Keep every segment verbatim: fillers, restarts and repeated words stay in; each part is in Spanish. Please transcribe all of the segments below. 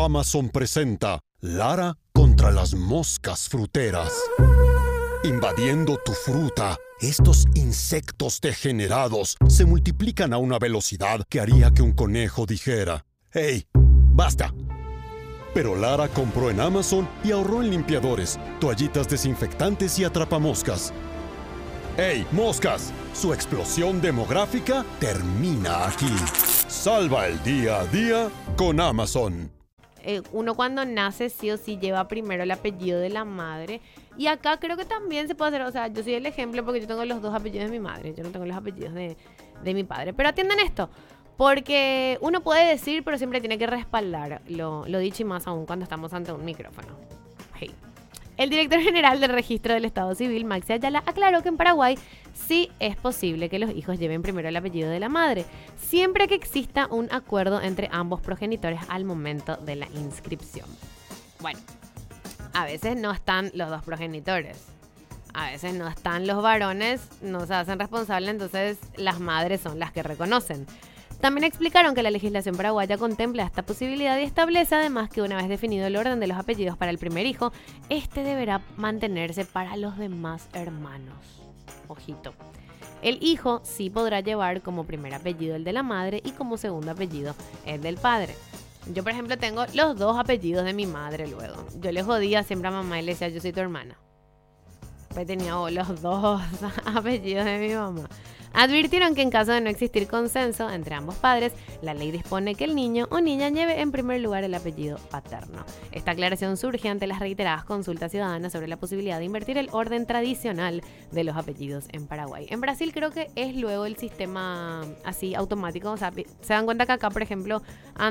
Amazon presenta Lara contra las moscas fruteras. Invadiendo tu fruta, estos insectos degenerados se multiplican a una velocidad que haría que un conejo dijera: ¡Hey, basta! Pero Lara compró en Amazon y ahorró en limpiadores, toallitas desinfectantes y atrapamoscas. ¡Hey, moscas! Su explosión demográfica termina aquí. Salva el día a día con Amazon. Eh, uno cuando nace sí o sí lleva primero el apellido de la madre. Y acá creo que también se puede hacer, o sea, yo soy el ejemplo porque yo tengo los dos apellidos de mi madre. Yo no tengo los apellidos de, de mi padre. Pero atiendan esto, porque uno puede decir, pero siempre tiene que respaldar lo, lo dicho, y más aún cuando estamos ante un micrófono. Hey. El director general del Registro del Estado Civil, Maxi Ayala, aclaró que en Paraguay sí es posible que los hijos lleven primero el apellido de la madre, siempre que exista un acuerdo entre ambos progenitores al momento de la inscripción. Bueno, a veces no están los dos progenitores, a veces no están los varones, no se hacen responsables, entonces las madres son las que reconocen. También explicaron que la legislación paraguaya contempla esta posibilidad y establece además que una vez definido el orden de los apellidos para el primer hijo, este deberá mantenerse para los demás hermanos. Ojito. El hijo sí podrá llevar como primer apellido el de la madre y como segundo apellido el del padre. Yo, por ejemplo, tengo los dos apellidos de mi madre luego. Yo le jodía siempre a mamá y le decía: yo soy tu hermana. Pues tenía los dos apellidos de mi mamá. Advirtieron que en caso de no existir consenso entre ambos padres, la ley dispone que el niño o niña lleve en primer lugar el apellido paterno. Esta aclaración surge ante las reiteradas consultas ciudadanas sobre la posibilidad de invertir el orden tradicional de los apellidos en Paraguay. En Brasil creo que es luego el sistema así automático. O sea, se dan cuenta que acá, por ejemplo,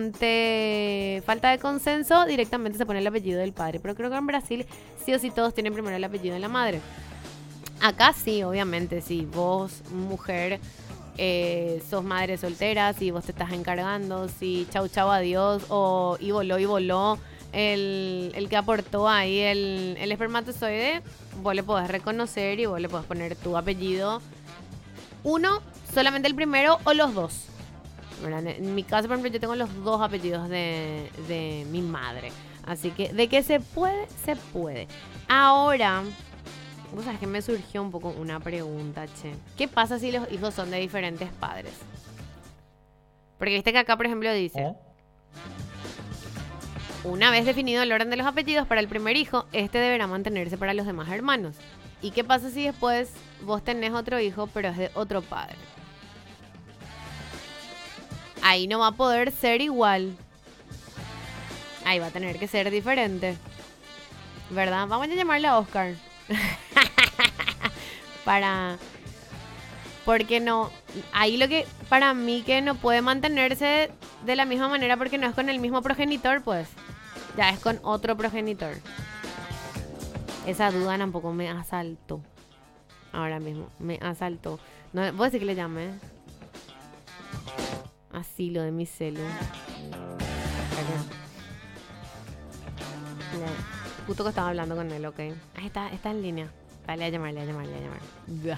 ante falta de consenso, directamente se pone el apellido del padre. Pero creo que en Brasil sí o sí todos tienen primero el apellido de la madre. Acá sí, obviamente, si vos, mujer, eh, sos madre soltera, si vos te estás encargando, si chau chau adiós, o y voló y voló el, el que aportó ahí el, el espermatozoide, vos le podés reconocer y vos le podés poner tu apellido. Uno, solamente el primero o los dos. ¿Verdad? En mi caso, por ejemplo, yo tengo los dos apellidos de, de mi madre. Así que de que se puede, se puede. Ahora... Vos sabés que me surgió un poco una pregunta, che. ¿Qué pasa si los hijos son de diferentes padres? Porque viste que acá, por ejemplo, dice: ¿Eh? Una vez definido el orden de los apellidos para el primer hijo, este deberá mantenerse para los demás hermanos. ¿Y qué pasa si después vos tenés otro hijo, pero es de otro padre? Ahí no va a poder ser igual. Ahí va a tener que ser diferente, ¿verdad? Vamos a llamarle a Oscar. Para... Porque no... Ahí lo que... Para mí que no puede mantenerse de la misma manera porque no es con el mismo progenitor, pues. Ya es con otro progenitor. Esa duda tampoco me asaltó. Ahora mismo. Me asaltó. No, ¿vos decís que le llamé? Así lo de mi celu. Justo que estaba hablando con él, ok. Ahí está, está en línea. Dale a llamarle, a llamarle, a llamarle.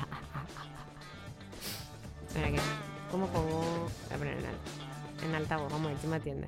Espera que... ¿Cómo pongo...? Voy a poner en, al, en altavoz, vamos a ver si me atiende.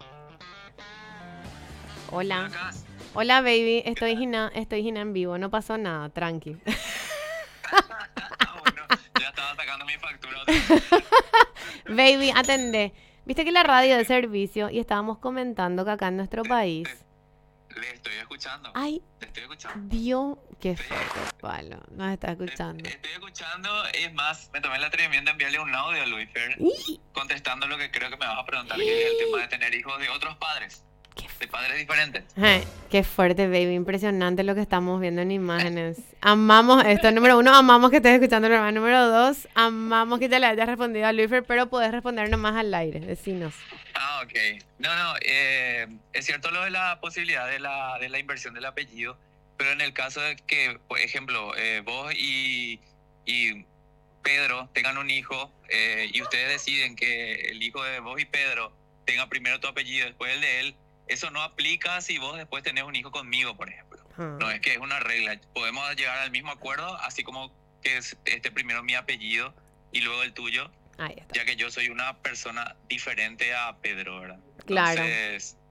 Hola. Hola, baby. Estoy Gina, estoy Gina en vivo. No pasó nada, tranqui. Ah, bueno. Ya estaba sacando mi factura. Baby, atendé. Viste que la radio de servicio y estábamos comentando que acá en nuestro país... Le estoy escuchando. Ay, Le estoy escuchando. Dios, qué fuerte, palo. Nos está escuchando. Estoy escuchando, es más, me tomé el atrevimiento de enviarle un audio a Luisfer ¿Y? contestando lo que creo que me vas a preguntar, que es el tema de tener hijos de otros padres, Qué de padres diferentes. Ay, qué fuerte, baby. Impresionante lo que estamos viendo en imágenes. Amamos esto. Número uno, amamos que estés escuchando el programa. Número dos, amamos que te le hayas respondido a Luisfer, pero podés responder nomás al aire. Decinos. Ah, ok. No, no, eh, es cierto lo de la posibilidad de la, de la inversión del apellido, pero en el caso de que, por ejemplo, eh, vos y, y Pedro tengan un hijo eh, y ustedes deciden que el hijo de vos y Pedro tenga primero tu apellido, después el de él, eso no aplica si vos después tenés un hijo conmigo, por ejemplo. Hmm. No es que es una regla. Podemos llegar al mismo acuerdo, así como que esté primero mi apellido y luego el tuyo. Ahí está. Ya que yo soy una persona diferente a Pedro, ¿verdad? Claro. Entonces,